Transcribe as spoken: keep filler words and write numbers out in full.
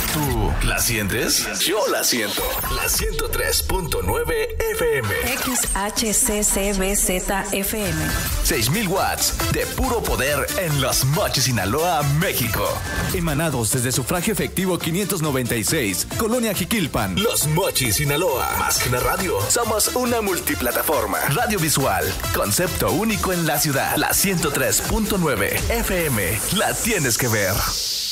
¿Tú la sientes? Yo la siento. La ciento tres punto nueve F M. X H C C B Z F M. seis mil watts de puro poder en Los Mochis, Sinaloa, México. Emanados desde Sufragio Efectivo quinientos noventa y seis, Colonia Jiquilpan. Los Mochis, Sinaloa. Más que una radio, somos una multiplataforma. Radio visual, concepto único en la ciudad. La ciento tres punto nueve F M. La tienes que ver.